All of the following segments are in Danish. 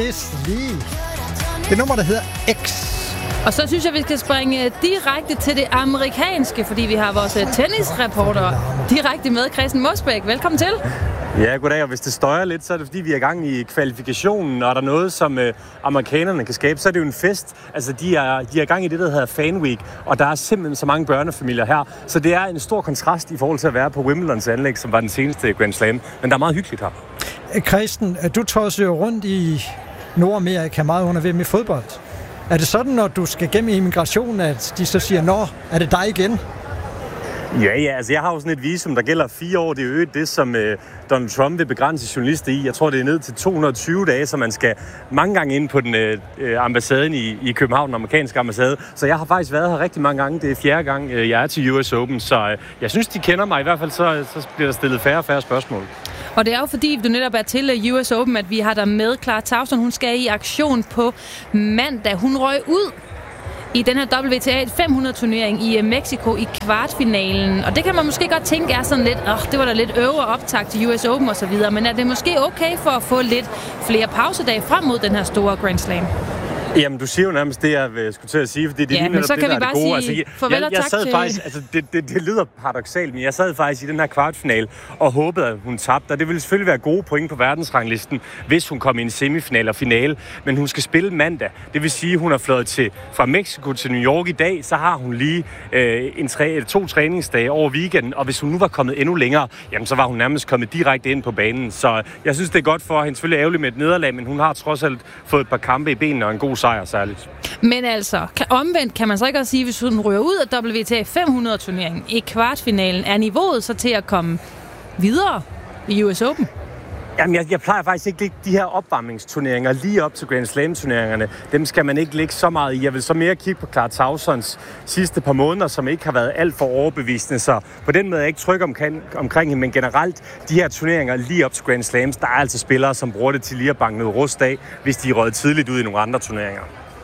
This League. Det nummer, der hedder X. Og så synes jeg, vi skal springe direkte til det amerikanske, fordi vi har vores tennisreporter direkte med, Christian Mosbæk. Velkommen til. Ja, goddag. Og hvis det støjer lidt, så er det fordi, vi er i gang i kvalifikationen, og der er noget, som amerikanerne kan skabe, så er det jo en fest. Altså, de er i gang i det, der hedder Fan Week, og der er simpelthen så mange børnefamilier her. Så det er en stor kontrast i forhold til at være på Wimbledons anlæg, som var den seneste Grand Slam. Men der er meget hyggeligt her. Christian, du tosser jo rundt i Nordamerika meget under VM i fodbold. Er det sådan, når du skal gennem immigration, at de så siger, nå, er det dig igen? Ja, altså jeg har jo sådan et visum, der gælder 4 år. Det er jo det, som Donald Trump vil begrænse journalister i. Jeg tror, det er ned til 220 dage, så man skal mange gange ind på den ambassaden i København, den amerikanske ambassade. Så jeg har faktisk været her rigtig mange gange. Det er 4. gang, jeg er til US Open, så jeg synes, de kender mig. I hvert fald så bliver der stillet færre og færre spørgsmål. Og det er jo fordi, du netop er til US Open, at vi har der med Clara Tauson. Hun skal i aktion på mandag. Hun røg ud i den her WTA 500-turnering i Mexico i kvartfinalen. Og det kan man måske godt tænke er sådan lidt, det var da lidt øvre optakt til US Open og så videre. Men er det måske okay for at få lidt flere pausedage frem mod den her store Grand Slam? Jamen, du siger jo nærmest det, jeg skulle til at sige, fordi det er men så det, kan der vi er det gode. bare sige farvel og tak til... Faktisk, altså, det lyder paradoksalt, men jeg sad faktisk i den her kvartfinal og håbede, at hun tabte. Og det ville selvfølgelig være gode point på verdensranglisten, hvis hun kom i en semifinal og finale. Men hun skal spille mandag. Det vil sige, at hun er fløjet fra Mexico til New York i dag. Så har hun lige 2 træningsdage over weekenden. Og hvis hun nu var kommet endnu længere, jamen, så var hun nærmest kommet direkte ind på banen. Så jeg synes, det er godt for hende. Selvfølgelig ærgerligt med et nederlag, men hun har trods alt fået et par kampe i benene og en god sejr særligt. Men altså, omvendt kan man så ikke også sige, hvis hun ryger ud af WTA 500-turneringen i kvartfinalen, er niveauet så til at komme videre i US Open? Jamen, jeg plejer faktisk ikke at lægge de her opvarmningsturneringer lige op til Grand Slam-turneringerne. Dem skal man ikke lægge så meget i. Jeg vil så mere kigge på Clara Tausons sidste par måneder, som ikke har været alt for overbevisende. Så på den måde er jeg ikke tryg omkring hende, men generelt de her turneringer lige op til Grand Slams, der er altså spillere, som bruger det til lige at banke noget rust af, hvis de er røget tidligt ud i nogle andre turneringer.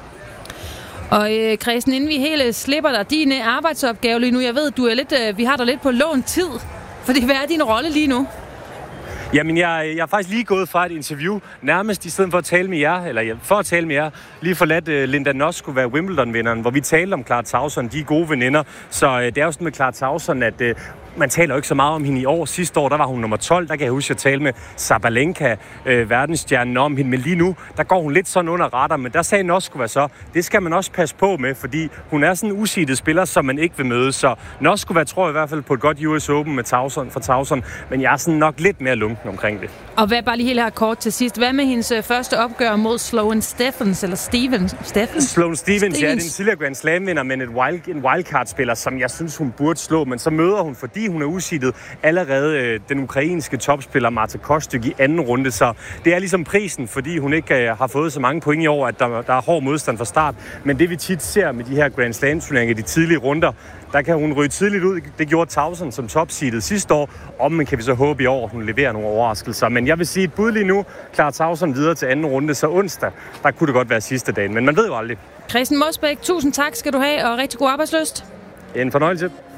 Og Christian, inden vi helt slipper dig, din arbejdsopgave lige nu, jeg ved, du er lidt, vi har dig lidt på lånt tid, fordi hvad er din rolle lige nu? Jamen, jeg er faktisk lige gået fra et interview, nærmest i stedet for at tale med jer, lige forladt Linda Noss skulle være Wimbledon-vinderen, hvor vi talte om Clara Tauson, de er gode veninder. Så det er jo sådan med Clara Tauson, at man taler jo ikke så meget om hende i år. Sidste år, der var hun nummer 12. Der kan jeg huske at tale med Sabalenka, verdensstjernen, om hende. Men lige nu, der går hun lidt sådan under radar. Men der sagde Noss skulle være så. Det skal man også passe på med, fordi hun er sådan en useedet spiller, som man ikke vil møde. Så Noss skulle være, tror jeg i hvert fald, på et godt US Open med Tauson. Men jeg er sådan nok lidt mere lunken omkring det. Og hvad bare lige helt her kort til sidst. Hvad med hendes første opgør mod Sloane Stephens, eller Stephens? Sloane Stephens, ja, det er en tidligere Grand Slam-vinder, men en wildcard-spiller, som jeg synes, hun burde slå. Men så møder hun, fordi hun er useedet, allerede den ukrainske topspiller Marta Kostyk i anden runde. Så det er ligesom prisen, fordi hun ikke har fået så mange point i år, at der er hård modstand fra start. Men det vi tit ser med de her Grand Slam-turneringer, de tidlige runder, der kan hun ryge tidligt ud. Det gjorde Tauson som topseedet sidste år. Men kan vi så håbe i år, at hun leverer nogle overraskelser. Men jeg vil sige et bud lige nu. Clara Tauson videre til anden runde, så onsdag, der kunne det godt være sidste dagen. Men man ved jo aldrig. Christian Mosbæk, tusind tak skal du have, og rigtig god arbejdslyst. En fornøjelse.